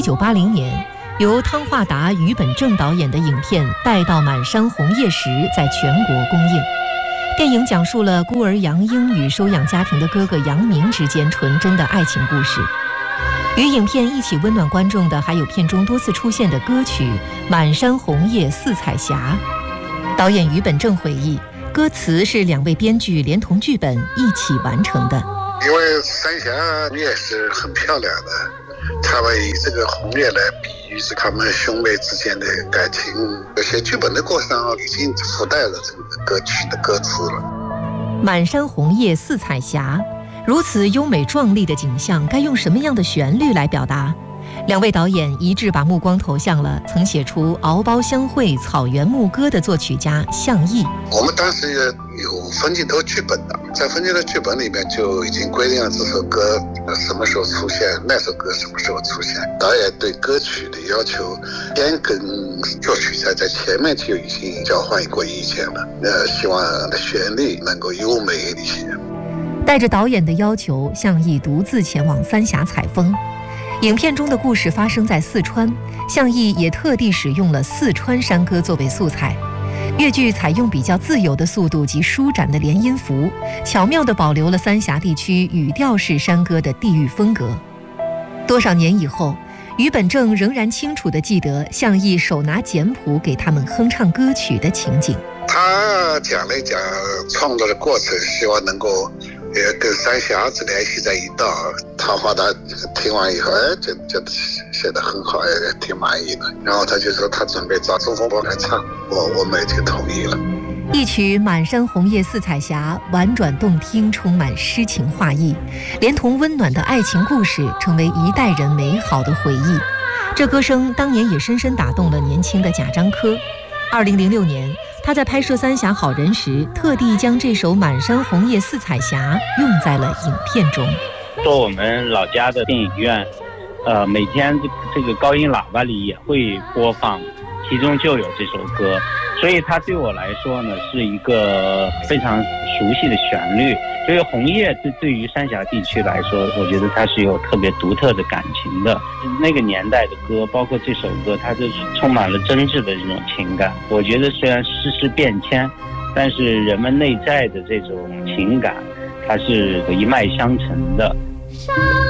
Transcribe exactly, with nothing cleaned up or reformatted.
一九八零年，由汤化达、于本正导演的影片《待到满山红叶时》在全国公映。电影讲述了孤儿杨英与收养家庭的哥哥杨明之间纯真的爱情故事。与影片一起温暖观众的，还有片中多次出现的歌曲《满山红叶似彩霞》。导演于本正回忆，歌词是两位编剧连同剧本一起完成的。 因为三峡也是很漂亮的，他们以这个红叶来比喻是他们兄妹之间的感情。有些剧本的过程已经附带了这个歌曲的歌词了。 满山红叶似彩霞，如此优美壮丽的景象，该用什么样的旋律来表达？两位导演一致把目光投向了曾写出《敖包相会》《草原牧歌》的作曲家向义。 我们当时有分镜头剧本的，在分镜头剧本里面就已经规定了这首歌什么时候出现，那首歌什么时候出现。导演对歌曲的要求先跟作曲家在前面就已经交换过意见了，呃，希望旋律能够优美一些。 带着导演的要求，向义独自前往三峡采风。影片中的故事发生在四川，向义也特地使用了四川山歌作为素材。粤剧采用比较自由的速度及舒展的连音符，巧妙地保留了三峡地区语调式山歌的地域风格。多少年以后，于本正仍然清楚地记得向义手拿简谱给他们哼唱歌曲的情景。 他讲了一讲创作的过程，希望能够也跟三峡子联系在一道。汤化达听完以后，哎，觉觉得写得很好，也挺满意的。然后他就说他准备找周凤波来唱，我我们也就同意了。 一曲《满山红叶似彩霞》婉转动听，充满诗情画意，连同温暖的爱情故事，成为一代人美好的回忆。这歌声当年也深深打动了年轻的贾樟柯。二零零六年，他在拍摄《三峡好人》时，特地将这首《满山红叶似彩霞》用在了影片中。 做我们老家的电影院，呃，每天这个高音喇叭里也会播放，其中就有这首歌，所以它对我来说呢是一个非常熟悉的旋律。所以红叶对对于三峡地区来说，我觉得它是有特别独特的感情的。那个年代的歌，包括这首歌，它就是充满了真挚的这种情感。我觉得虽然世事变迁，但是人们内在的这种情感，它是一脉相承的。